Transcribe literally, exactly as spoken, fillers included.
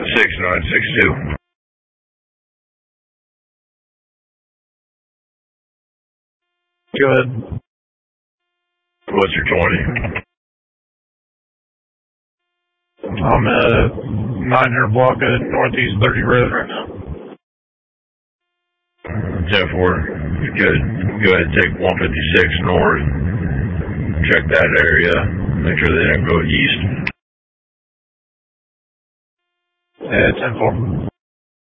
six nine six two. Good. What's your twenty? I'm at nine hundred block at Northeast thirty Road right now. ten four. Good. Go ahead and take one fifty-six north. Check that area. Make sure they don't go east. Yeah, ten four.